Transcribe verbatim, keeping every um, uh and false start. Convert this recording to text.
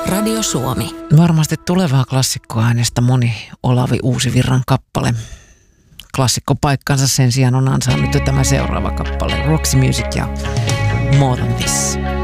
Radio Suomi. Varmasti tulevaa klassikkoäänestä moni Olavi Uusivirran kappale. Klassikkopaikkansa sen sijaan on ansainnut jo tämä seuraava kappale, Roxy Music ja More Than This.